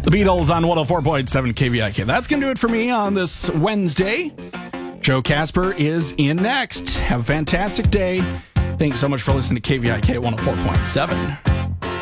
The Beatles on 104.7 KVIK. That's going to do it for me on this Wednesday. Joe Casper is in next. Have a fantastic day. Thanks so much for listening to KVIK 104.7.